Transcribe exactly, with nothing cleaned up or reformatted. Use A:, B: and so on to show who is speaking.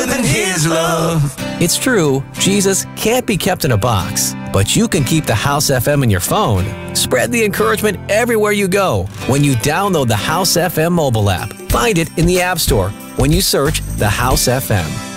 A: than his love.
B: It's true, Jesus can't be kept in a box, but you can keep the House F M in your phone. Spread the encouragement everywhere you go when you download the House F M mobile app. Find it in the App Store when you search the House F M.